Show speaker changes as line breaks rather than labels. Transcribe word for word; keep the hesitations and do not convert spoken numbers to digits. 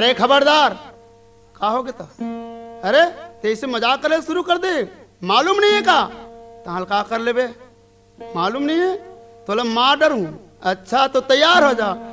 अरे खबरदार, का हो गया? अरे तेसे मजाक करे शुरू कर दे, मालूम नहीं है का? ताल का कर ले बे, मालूम नहीं है तो मार डर हूँ। अच्छा तो तैयार हो जा,